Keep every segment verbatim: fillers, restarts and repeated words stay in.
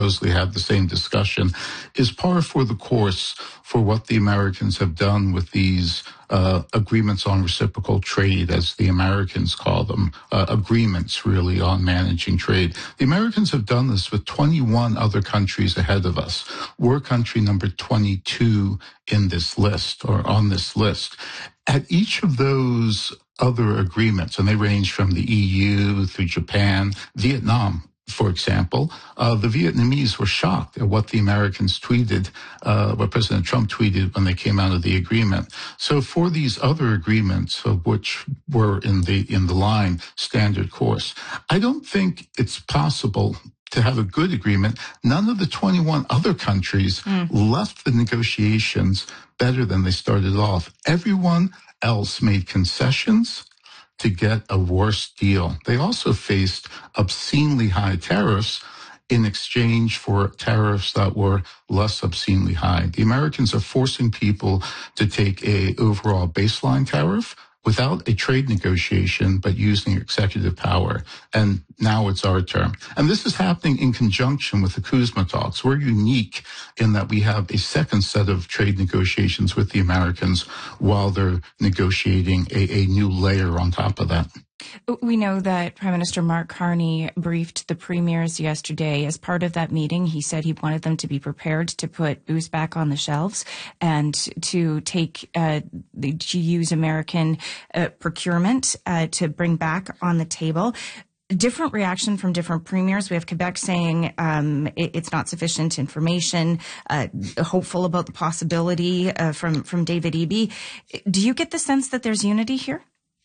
supposedly had the same discussion, is par for the course for what the Americans have done with these uh, agreements on reciprocal trade, as the Americans call them, uh, agreements really on managing trade. The Americans have done this with twenty-one other countries ahead of us. We're country number twenty-two in this list, or on this list. At each of those other agreements, and they range from the E U through Japan, Vietnam, for example, uh, the Vietnamese were shocked at what the Americans tweeted, uh, what President Trump tweeted when they came out of the agreement. So for these other agreements, of which were in the in the line standard course, I don't think it's possible to have a good agreement. None of the twenty-one other countries mm. left the negotiations better than they started off. Everyone else made concessions to get a worse deal. They also faced obscenely high tariffs in exchange for tariffs that were less obscenely high. The Americans are forcing people to take a overall baseline tariff without a trade negotiation, but using executive power. And now it's our turn. And this is happening in conjunction with the Kuzma talks. We're unique in that we have a second set of trade negotiations with the Americans while they're negotiating a, a new layer on top of that. We know that Prime Minister Mark Carney briefed the premiers yesterday. As part of that meeting, he said he wanted them to be prepared to put booze back on the shelves and to take uh, to use American uh, procurement uh, to bring back on the table. Different reaction from different premiers. We have Quebec saying um, it, it's not sufficient information, uh, hopeful about the possibility uh, from, from David Eby. Do you get the sense that there's unity here?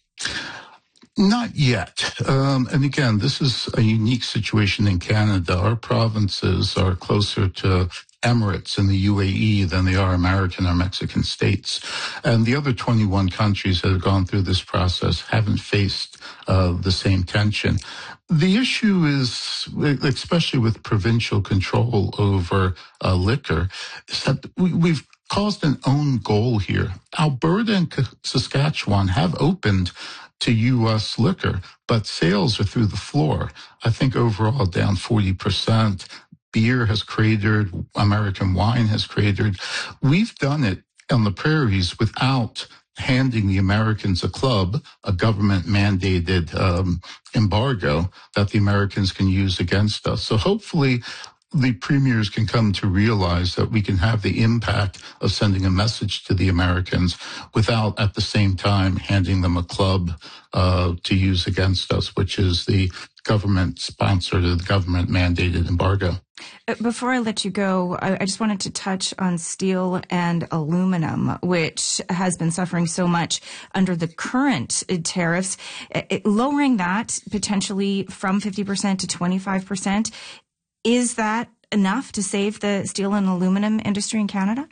Not yet. Um, and again, this is a unique situation in Canada. Our provinces are closer to Emirates in the U A E than they are American or Mexican states. And the other twenty-one countries that have gone through this process haven't faced uh, the same tension. The issue is, especially with provincial control over uh, liquor, is that we, we've caused an own goal here. Alberta and Saskatchewan have opened to U S liquor, but sales are through the floor. I think overall down forty percent. Beer has cratered. American wine has cratered. We've done it on the prairies without handing the Americans a club, a government-mandated um, embargo that the Americans can use against us. So hopefully the premiers can come to realize that we can have the impact of sending a message to the Americans without at the same time handing them a club uh, to use against us, which is the government-sponsored or the government-mandated embargo. Before I let you go, I just wanted to touch on steel and aluminum, which has been suffering so much under the current tariffs. Lowering that potentially from fifty percent to twenty-five percent, is that enough to save the steel and aluminum industry in Canada?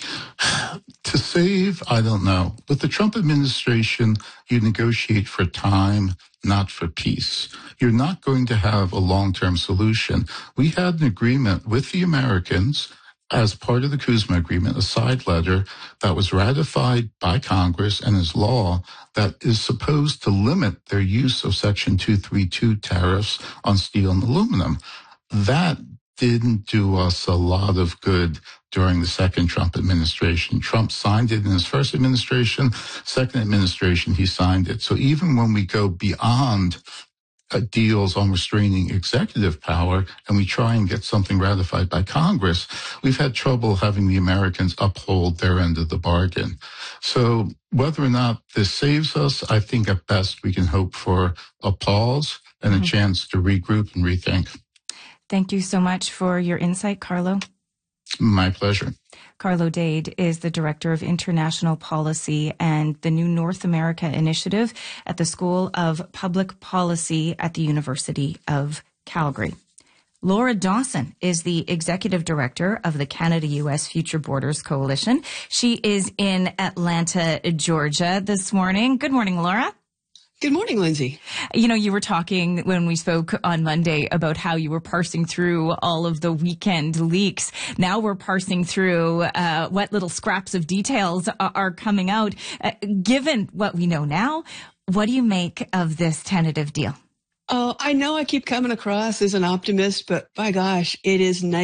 To save, I don't know. With the Trump administration, you negotiate for time, not for peace. You're not going to have a long-term solution. We had an agreement with the Americans as part of the Kuzma agreement, a side letter that was ratified by Congress and is law that is supposed to limit their use of Section two thirty-two tariffs on steel and aluminum. That didn't do us a lot of good during the second Trump administration. Trump signed it in his first administration. Second administration, he signed it. So even when we go beyond uh, deals on restraining executive power and we try and get something ratified by Congress, we've had trouble having the Americans uphold their end of the bargain. So whether or not this saves us, I think at best we can hope for a pause and mm-hmm. a chance to regroup and rethink. Thank you so much for your insight, Carlo. My pleasure. Carlo Dade is the Director of International Policy and the New North America Initiative at the School of Public Policy at the University of Calgary. Laura Dawson is the Executive Director of the Canada-U S Future Borders Coalition. She is in Atlanta, Georgia this morning. Good morning, Laura. Good morning, Lindsay. You know, you were talking when we spoke on Monday about how you were parsing through all of the weekend leaks. Now we're parsing through uh, what little scraps of details are coming out. Uh, given what we know now, what do you make of this tentative deal? Oh, I know I keep coming across as an optimist, but by gosh, it is nice